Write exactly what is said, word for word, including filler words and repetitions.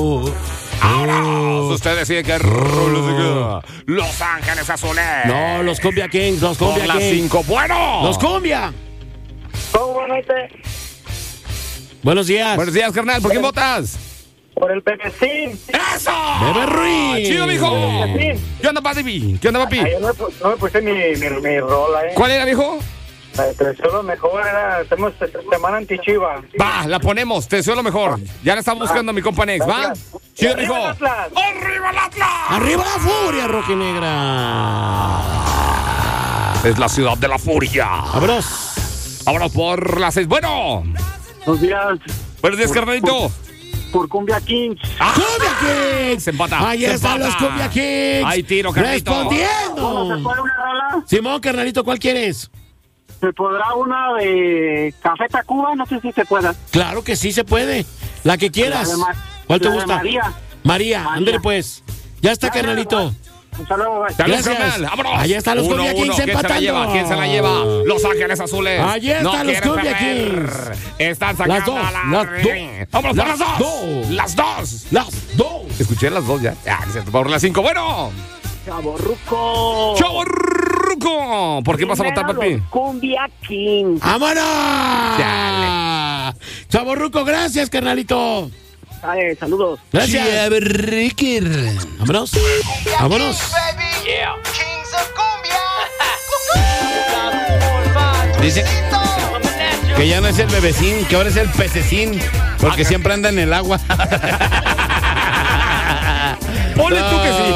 Ahora, usted decide que Los Ángeles Azules. No, los Cumbia Kings, los Cumbia Por las Kings. cinco, bueno. Los Cumbia. ¿Cómo van este? Buenos días. Buenos días, carnal. ¿Por quién votas? Por el Pepecín. ¡Eso! Bebé Ruiz. ¡Chido, mijo! Pepecín. ¿Qué onda, papi? ¿Qué onda, papi? Ay, yo no, me pu- no me puse mi, mi, mi rola, eh. ¿Cuál era, mijo? Ay, Te deseo lo mejor, era, hacemos semana anti-Chiva. Va, la ponemos. Te deseo lo mejor. Ya la está buscando mi compa Nex, ¿va? Gracias. Chido, ¡Arriba mijo. el Atlas! ¡Arriba el Atlas! ¡Arriba la furia, Rocky Negra! Es la ciudad de la furia. ¡Vámonos! Vámonos por las seis. Bueno. Buenos días. Buenos días, carnalito. Por Cumbia Kings. ¡Ah! ¡Cumbia Kings! Se empata. Ahí se están empata. los Cumbia Kings. Hay tiro, carnalito. Respondiendo. una rola? Simón, carnalito, ¿cuál quieres? ¿Se podrá una de Café Tacuba? No sé si se pueda. Claro que sí se puede. La que quieras. La de Ma- ¿Cuál te la de gusta? María. María, María. ándale pues. Ya está, Ya, carnalito. Un saludo. bye. Saludos, Gracias. carnal. Vámonos. Allá están los Uno, Cumbia uno. Kings ¿Quién se la empatando. lleva? ¿Quién se la lleva? Los Ángeles Azules. Allí están no los quieren Cumbia perder. Kings. Están sacando Las dos, a la... las dos. Vámonos por las Las dos. dos. Las dos. Las dos. Escuché las dos ya. Ah, es cierto, por las cinco. Bueno. Chavorruco. Chavo Ruco. ¿Por qué vas a votar, papi? Cumbia Kings. ¡Vámonos! Dale. Chavorruco, gracias, carnalito. Ay, saludos. Gracias. Vámonos. Vámonos. Kings of Cumbia. Dice que ya no es el bebecín, que ahora es el pececín, porque siempre anda en el agua. Ponle tú que sí.